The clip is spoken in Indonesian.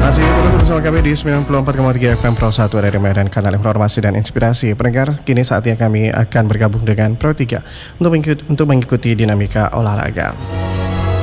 Masih terus bersama kami di 94,3 FM Pro 1 dari Medan, kanal informasi dan inspirasi. Pendengar, kini saatnya kami akan bergabung dengan Pro 3 untuk mengikuti dinamika olahraga.